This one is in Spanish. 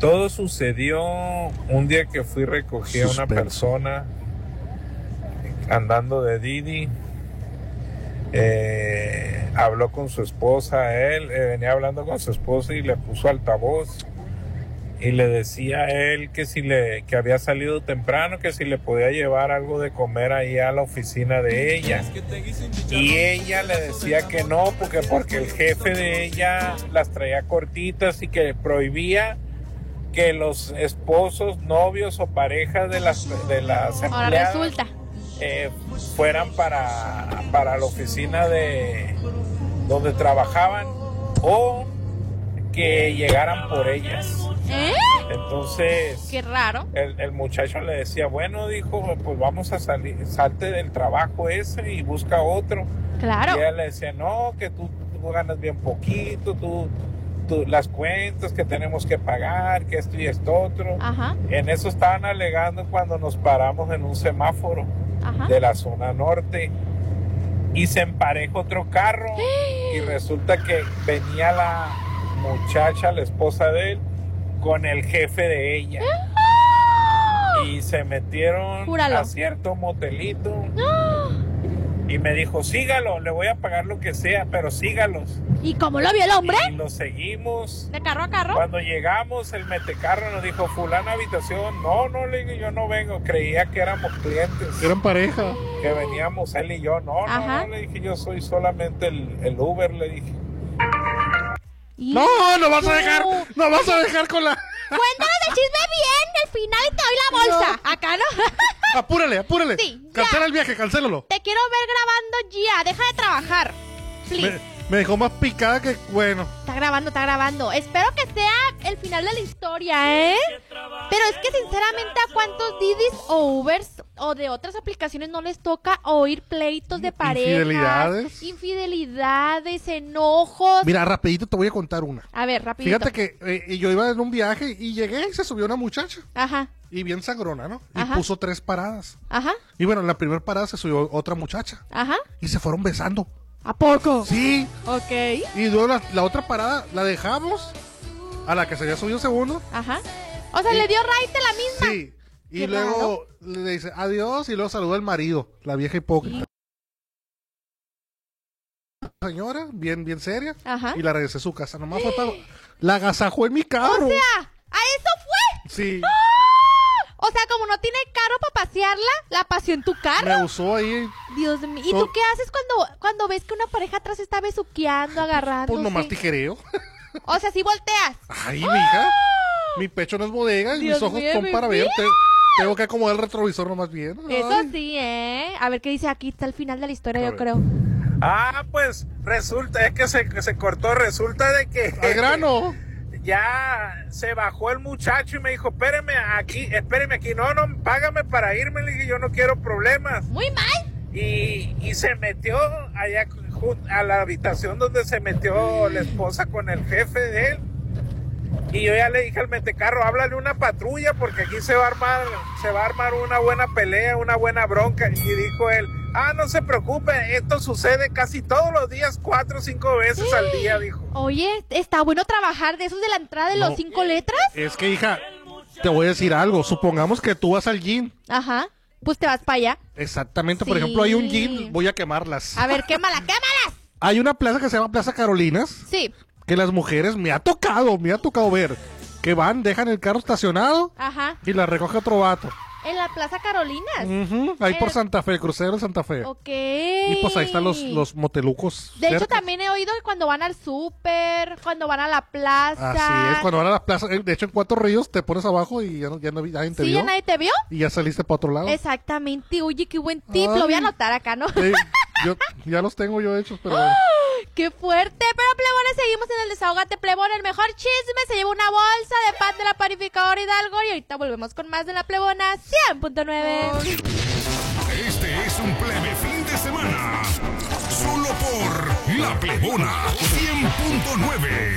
Todo sucedió un día que fui a recoger a una persona andando de Didi. Habló con su esposa, él venía hablando con su esposa y le puso altavoz y le decía a él que había salido temprano, que si le podía llevar algo de comer ahí a la oficina de ella, y ella le decía que no, porque el jefe de ella las traía cortitas y que prohibía que los esposos, novios o parejas de las empleadas ahora resulta fueran para la oficina de donde trabajaban o que llegaran por ellas. Entonces, qué raro. El muchacho le decía, bueno, dijo, pues vamos a salir, salte del trabajo ese y busca otro. Claro. Y ella le decía, no, que tú ganas bien poquito, tú las cuentas que tenemos que pagar, que esto y esto otro. Ajá. En eso estaban alegando cuando nos paramos en un semáforo. Ajá. De la zona norte y se empareja otro carro y resulta que venía la muchacha, la esposa de él, con el jefe de ella y se metieron Júralo. a cierto motelito y me dijo, sígalo, le voy a pagar lo que sea, pero sígalos. ¿Y cómo lo vio el hombre? Y lo seguimos. ¿De carro a carro? Cuando llegamos, el metecarro nos dijo, fulana habitación. No, le dije, yo no vengo. Creía que éramos clientes. Eran pareja. Que veníamos él y yo. No, le dije, yo soy solamente el Uber, le dije. No vas a dejar con la... Cuéntame el chisme bien, al final y te doy la bolsa. No. Acá no. Apúrale. Sí, cancela el viaje, cancélalo. Te quiero ver grabando ya, deja de trabajar. Please. Me dejó más picada que, bueno. Está grabando. Espero que sea el final de la historia, ¿eh? Pero es que sinceramente a cuántos Didis o Ubers o de otras aplicaciones no les toca oír pleitos de parejas. Infidelidades, enojos. Mira, rapidito te voy a contar una. A ver, rapidito. Fíjate que yo iba en un viaje y llegué y se subió una muchacha. Ajá. Y bien sangrona, ¿no? Y Ajá. puso 3 paradas. Ajá. Y bueno, en la primera parada se subió otra muchacha. Ajá. Y se fueron besando. ¿A poco? Sí. Ok. Y luego la otra parada la dejamos a la que se había subido segundo. Ajá. O sea, le dio raite la misma. Sí. Y luego le dice adiós y luego saluda al marido, la vieja hipócrita. Señora, bien seria. Ajá. Y la regresé a su casa. Nomás fue para... La agasajó en mi carro. O sea, ¿a eso fue? Sí. ¡Ah! O sea, como no tiene carro para pasearla, la paseó en tu carro. Me usó ahí. Dios mío. ¿Y tú qué haces cuando ves que una pareja atrás está besuqueando, agarrando? Pues nomás tijereo. O sea, ¿sí volteas? Ay, mija. Mi pecho no es bodega y Dios mis ojos mío, son para ver. Tengo que acomodar el retrovisor nomás bien. Eso Ay. sí, ¿eh? A ver qué dice aquí. Está el final de la historia, yo creo. Pues resulta, es que se cortó. Resulta de que... ¡Al grano! Ya se bajó el muchacho y me dijo, espéreme aquí. No, págame para irme. Le dije, yo no quiero problemas. Muy mal. Y se metió allá a la habitación donde se metió la esposa con el jefe de él. Y yo ya le dije al metecarro, háblale una patrulla porque aquí se va a armar una buena pelea, una buena bronca. Y dijo él, no se preocupe, esto sucede casi todos los días, 4 o 5 veces al día, dijo. Oye, está bueno trabajar de esos de la entrada de los 5 letras. Es que, hija, te voy a decir algo. Supongamos que tú vas al gym. Ajá. Pues te vas para allá. Exactamente. Sí. Por ejemplo, hay un gym, voy a quemarlas. A ver, quémalas. Hay una plaza que se llama Plaza Carolinas. Sí. Que las mujeres, me ha tocado ver, que van, dejan el carro estacionado. Ajá. Y la recoge otro vato. En la Plaza Carolinas. Ahí por Santa Fe, crucero de Santa Fe. Ok. Y pues ahí están los motelucos. De hecho, cerca. también he oído que cuando van al súper, cuando van a la plaza. Así es, cuando van a la plaza. De hecho, en 4 Ríos te pones abajo y ya nadie te ¿Sí, vio. ya nadie te vio? Y ya saliste para otro lado. Exactamente. Oye, qué buen tip. Ay. Lo voy a anotar acá, ¿no? Sí, yo ya los tengo yo hechos, pero bueno. ¡Qué fuerte! Pero, plebones, seguimos en el Desahógate Plebón. El mejor chisme se lleva una bolsa de pan de la panificadora Hidalgo. Y ahorita volvemos con más de La Plebona 100.9. Este es un plebe fin de semana. Solo por La Plebona 100.9.